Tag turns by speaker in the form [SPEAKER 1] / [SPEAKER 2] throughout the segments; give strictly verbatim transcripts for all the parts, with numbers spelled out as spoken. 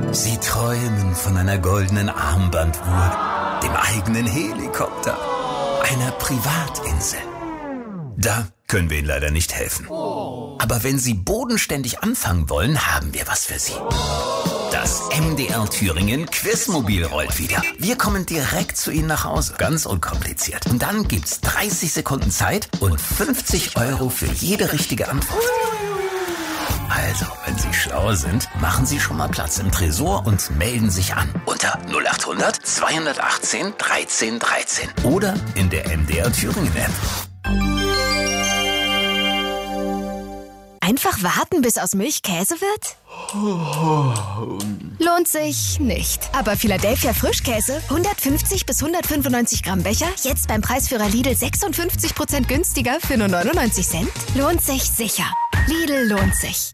[SPEAKER 1] Sie träumen von einer goldenen Armbanduhr, dem eigenen Helikopter, einer Privatinsel. Da können wir Ihnen leider nicht helfen. Aber wenn Sie bodenständig anfangen wollen, haben wir was für Sie. Das M D R Thüringen Quizmobil rollt wieder. Wir kommen direkt zu Ihnen nach Hause. Ganz unkompliziert. Und dann gibt's dreißig Sekunden Zeit und fünfzig Euro für jede richtige Antwort. Also, wenn Sie schlau sind, machen Sie schon mal Platz im Tresor und melden sich an. Unter null acht hundert zweihundertachtzehn dreizehn dreizehn. Oder in der M D R Thüringen App.
[SPEAKER 2] Einfach warten, bis aus Milch Käse wird? Lohnt sich nicht. Aber Philadelphia Frischkäse, hundertfünfzig bis hundertfünfundneunzig Gramm Becher, jetzt beim Preisführer Lidl sechsundfünfzig Prozent günstiger für nur neunundneunzig Cent? Lohnt sich sicher. Lidl lohnt sich.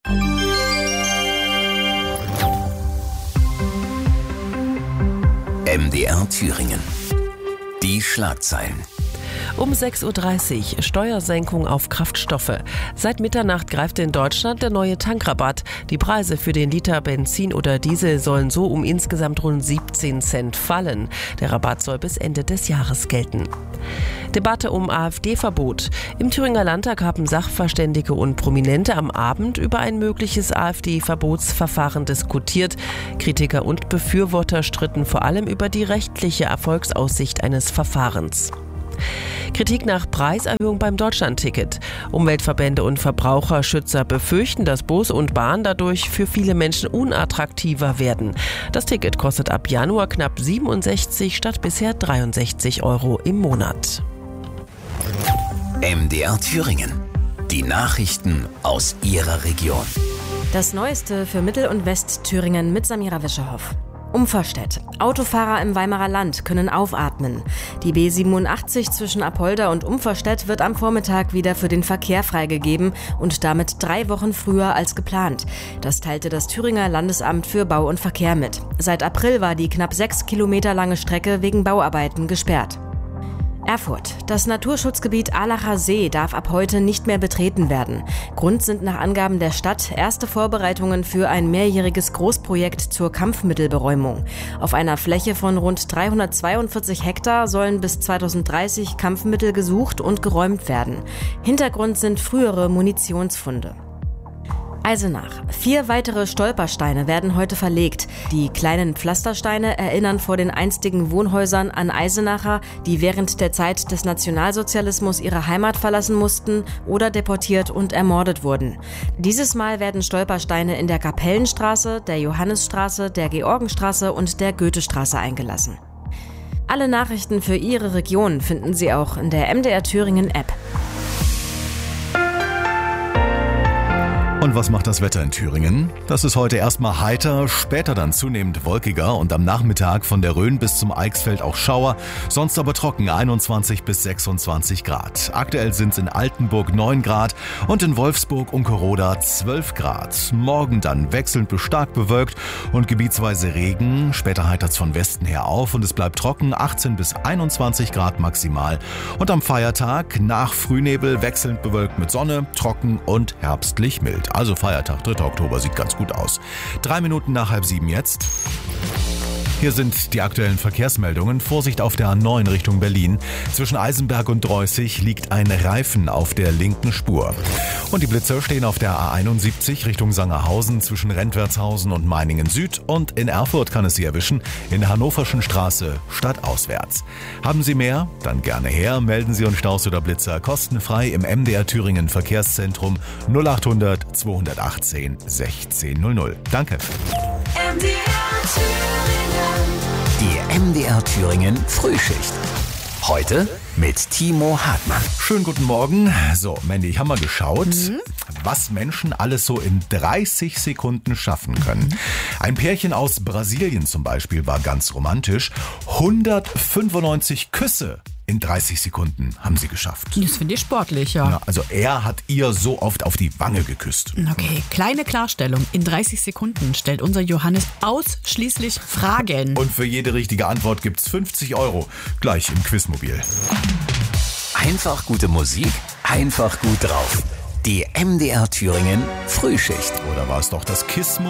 [SPEAKER 1] M D R Thüringen. Die Schlagzeilen.
[SPEAKER 3] Um sechs Uhr dreißig, Steuersenkung auf Kraftstoffe. Seit Mitternacht greift in Deutschland der neue Tankrabatt. Die Preise für den Liter Benzin oder Diesel sollen so um insgesamt rund siebzehn Cent fallen. Der Rabatt soll bis Ende des Jahres gelten. Debatte um AfD-Verbot. Im Thüringer Landtag haben Sachverständige und Prominente am Abend über ein mögliches AfD-Verbotsverfahren diskutiert. Kritiker und Befürworter stritten vor allem über die rechtliche Erfolgsaussicht eines Verfahrens. Kritik nach Preiserhöhung beim Deutschlandticket. Umweltverbände und Verbraucherschützer befürchten, dass Bus und Bahn dadurch für viele Menschen unattraktiver werden. Das Ticket kostet ab Januar knapp siebenundsechzig statt bisher dreiundsechzig Euro im Monat.
[SPEAKER 1] M D R Thüringen. Die Nachrichten aus Ihrer Region.
[SPEAKER 4] Das Neueste für Mittel- und Westthüringen mit Samira Wischerhoff. Umverstedt. Autofahrer im Weimarer Land können aufatmen. Die B siebenundachtzig zwischen Apolda und Umverstedt wird am Vormittag wieder für den Verkehr freigegeben und damit drei Wochen früher als geplant. Das teilte das Thüringer Landesamt für Bau und Verkehr mit. Seit April war die knapp sechs Kilometer lange Strecke wegen Bauarbeiten gesperrt. Erfurt. Das Naturschutzgebiet Aalacher See darf ab heute nicht mehr betreten werden. Grund sind nach Angaben der Stadt erste Vorbereitungen für ein mehrjähriges Großprojekt zur Kampfmittelberäumung. Auf einer Fläche von rund dreihundertzweiundvierzig Hektar sollen bis zweitausenddreißig Kampfmittel gesucht und geräumt werden. Hintergrund sind frühere Munitionsfunde. Eisenach. Vier weitere Stolpersteine werden heute verlegt. Die kleinen Pflastersteine erinnern vor den einstigen Wohnhäusern an Eisenacher, die während der Zeit des Nationalsozialismus ihre Heimat verlassen mussten oder deportiert und ermordet wurden. Dieses Mal werden Stolpersteine in der Kapellenstraße, der Johannisstraße, der Georgenstraße und der Goethestraße eingelassen. Alle Nachrichten für Ihre Region finden Sie auch in der M D R Thüringen App.
[SPEAKER 5] Und was macht das Wetter in Thüringen? Das ist heute erstmal heiter, später dann zunehmend wolkiger und am Nachmittag von der Rhön bis zum Eichsfeld auch Schauer, sonst aber trocken einundzwanzig bis sechsundzwanzig Grad. Aktuell sind es in Altenburg neun Grad und in Wolfsburg Unkeroda zwölf Grad. Morgen dann wechselnd bis stark bewölkt und gebietsweise Regen. Später heitert es von Westen her auf und es bleibt trocken, achtzehn bis einundzwanzig Grad maximal. Und am Feiertag nach Frühnebel wechselnd bewölkt mit Sonne, trocken und herbstlich mild. Also Feiertag, dritter Oktober, sieht ganz gut aus. Drei Minuten nach halb sieben jetzt. Hier sind die aktuellen Verkehrsmeldungen. Vorsicht auf der A neun Richtung Berlin. Zwischen Eisenberg und Dreußig liegt ein Reifen auf der linken Spur. Und die Blitzer stehen auf der A einundsiebzig Richtung Sangerhausen zwischen Rentwertshausen und Meiningen Süd. Und in Erfurt kann es Sie erwischen, in der Hannoverschen Straße stadtauswärts. Haben Sie mehr? Dann gerne her. Melden Sie uns Staus oder Blitzer kostenfrei im M D R Thüringen Verkehrszentrum null acht hundert zweihundertachtzehn sechzehn null null. Danke.
[SPEAKER 1] M D R Thüringen. Die M D R Thüringen Frühschicht. Heute mit Timo Hartmann.
[SPEAKER 5] Schönen guten Morgen. So, Mandy, ich habe mal geschaut, mhm. was Menschen alles so in dreißig Sekunden schaffen können. Mhm. Ein Pärchen aus Brasilien zum Beispiel war ganz romantisch. hundertfünfundneunzig Küsse in dreißig Sekunden haben sie geschafft.
[SPEAKER 6] Das finde ich sportlich, ja.
[SPEAKER 5] ja. Also er hat ihr so oft auf die Wange geküsst.
[SPEAKER 6] Okay, kleine Klarstellung. In dreißig Sekunden stellt unser Johannes ausschließlich Fragen.
[SPEAKER 5] Und für jede richtige Antwort gibt's fünfzig Euro. Gleich im Quizmobil.
[SPEAKER 1] Einfach gute Musik, einfach gut drauf. Die M D R Thüringen Frühschicht.
[SPEAKER 5] Oder war es doch das Kiss